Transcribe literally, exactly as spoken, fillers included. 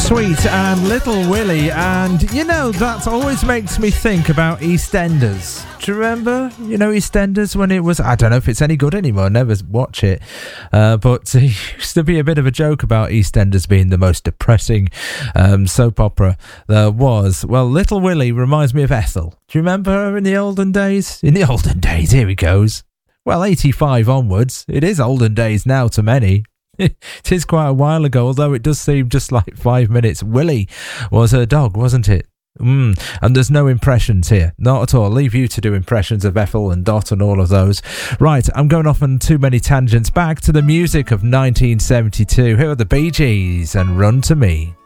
Sweet and Little Willie, and you know, that always makes me think about EastEnders. Do you remember, you know, EastEnders when it was, I don't know if it's any good anymore, I never watch it, uh, but it used to be a bit of a joke about EastEnders being the most depressing um, soap opera there was. Well, Little Willie reminds me of Ethel. Do you remember her in the olden days? In the olden days, here he goes. Well, eighty-five onwards, it is olden days now to many. It is quite a while ago, although it does seem just like five minutes. Willie was her dog, wasn't it? Mm. And there's no impressions here. Not at all. Leave you to do impressions of Ethel and Dot and all of those. Right, I'm going off on too many tangents. Back to the music of nineteen seventy-two. Here are the Bee Gees and Run to Me.